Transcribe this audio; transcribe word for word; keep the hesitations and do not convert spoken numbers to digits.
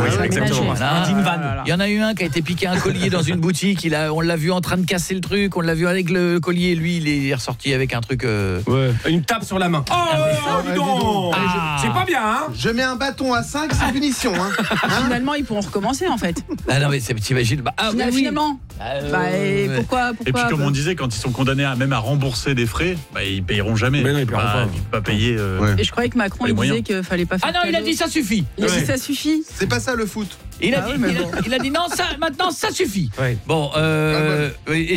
oui, Ah, exactement. voilà. Une vanne. Voilà. Il y en a eu un qui a été piqué un collier dans une boutique, il a on l'a vu en train de casser le truc, on l'a vu avec le collier, lui il est ressorti avec un truc euh... ouais. Une tape sur la main. Oh, Ah, dis donc. ah. C'est pas bien hein. Je mets un bâton à cinq, c'est punition hein. Hein Finalement, ils pourront recommencer en fait. Ah non mais c'est t'imagines bah, ah, Finalement, oui. finalement. Euh, Bah, et ouais. pourquoi, pourquoi Et puis comme bah, on disait, quand ils sont condamnés à même à rembourser des frais, bah, ils payeront jamais. Mais non, ils paieront bah, pas. Tu peux pas payer. Euh... Ouais. Et je croyais que Macron Les il disait moyens. qu'il fallait pas faire. Ah non, il a cadeau. dit ça suffit. Il a Ouais. dit ça suffit. C'est pas ça le foot. Il a, Ah dit, oui, mais il, a, bon. il a dit non ça maintenant ça suffit. Ouais. Bon euh, et